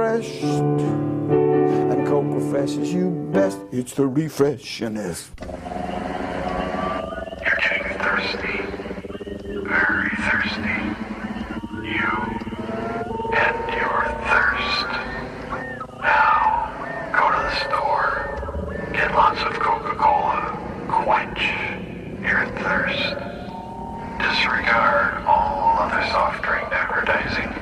refreshed. And Coke refreshes you best. It's the refreshin'est. You're getting thirsty. Very thirsty. You and your thirst. Now, go to the store. Get lots of Coca-Cola. Quench your thirst. Disregard all other soft drink advertising.